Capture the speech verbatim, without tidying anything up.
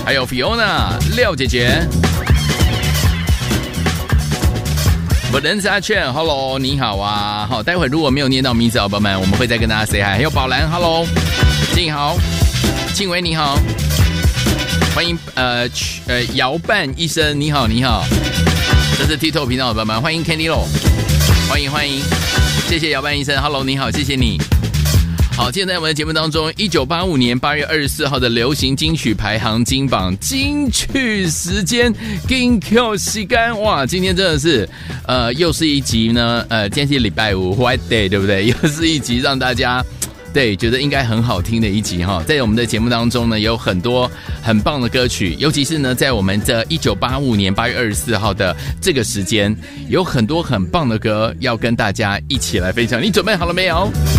还有 Fiona 廖姐姐。我人是阿劝 ，Hello， 你好啊，好，待会如果没有念到名字，宝宝们，我们会再跟大家 say hi。还有宝兰 ，Hello， 静好，静伟你好，欢迎呃呃姚伴医生，你好你好，这是 TikTok 频道的宝宝们，欢迎 Candy Lo， 欢迎欢迎，谢谢姚伴医生 ，Hello 你好，谢谢你。好，今天在我们的节目当中，一九八五年八月二十四号的流行金曲排行金榜金曲时间，金曲时间，哇，今天真的是，呃，又是一集呢，呃，今天是礼拜五 White Day， 对不对？又是一集让大家对觉得应该很好听的一集哈。在我们的节目当中呢，有很多很棒的歌曲，尤其是呢，在我们这一九八五年八月二十四号的这个时间，有很多很棒的歌要跟大家一起来分享。你准备好了没有？